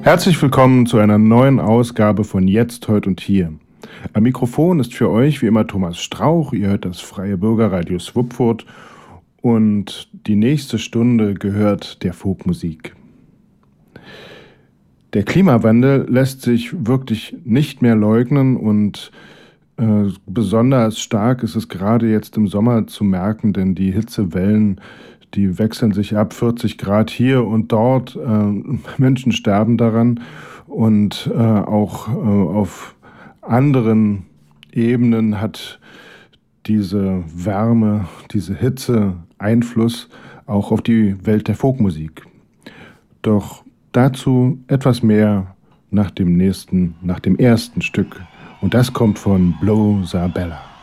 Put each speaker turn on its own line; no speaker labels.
Herzlich willkommen zu einer neuen Ausgabe von Jetzt, Heut und Hier. Am Mikrofon ist für euch wie immer Thomas Strauch. Ihr hört das Freie Bürgerradio Swupfurt und die nächste Stunde gehört der Folkmusik. Der Klimawandel lässt sich wirklich nicht mehr leugnen und besonders stark ist es gerade jetzt im Sommer zu merken, denn die Hitzewellen, die wechseln sich ab, 40 Grad hier und dort. Menschen sterben daran und auch auf anderen Ebenen hat diese Wärme, diese Hitze Einfluss auch auf die Welt der Folkmusik. Doch dazu etwas mehr nach dem ersten Stück. Und das kommt von Blow Zabella.